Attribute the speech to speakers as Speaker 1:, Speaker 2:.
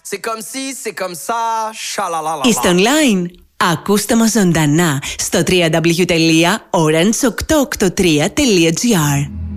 Speaker 1: C'est comme si, c'est comme ça, schalalala.
Speaker 2: Είστε online. Ακούστε μας ζωντανά στο www.orange883.gr.